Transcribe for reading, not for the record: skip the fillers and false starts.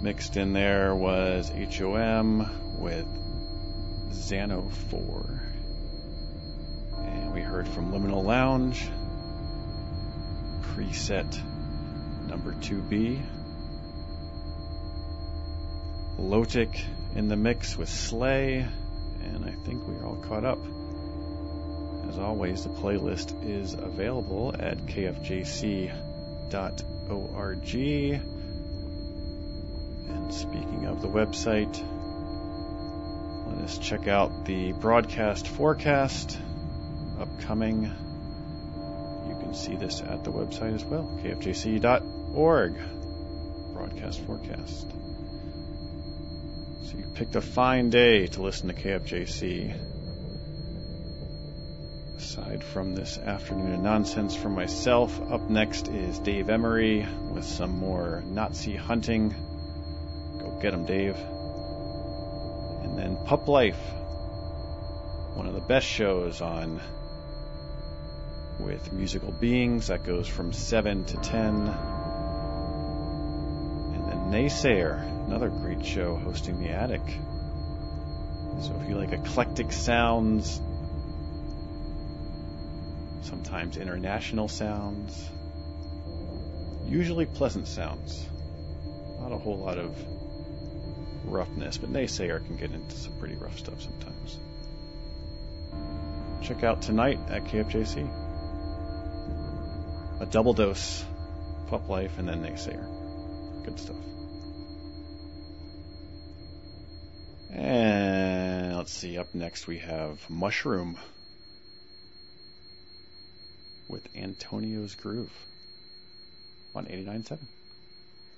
Mixed in there was HOM with Xano 4. And we heard from Liminal Lounge, preset number 2B. Lotic in the mix with Slay, and I think we're all caught up. As always, the playlist is available at kfjc.org. And speaking of the website, let us check out the broadcast forecast upcoming. You can see this at the website as well, kfjc.org. Broadcast forecast. So you picked a fine day to listen to KFJC. Aside from this afternoon of nonsense from myself, up next is Dave Emery with some more Nazi hunting. Go get him, Dave. And then Pup Life, one of the best shows on with musical beings. That goes from 7 to 10. And then Naysayer, another great show hosting The Attic. So if you like eclectic sounds, sometimes international sounds, usually pleasant sounds, not a whole lot of roughness, but Naysayer can get into some pretty rough stuff sometimes. Check out tonight at KFJC. A double dose, Pup Life, and then Naysayer. Good stuff. And let's see, up next we have Mushroom with Antonio's Groove on 89.7.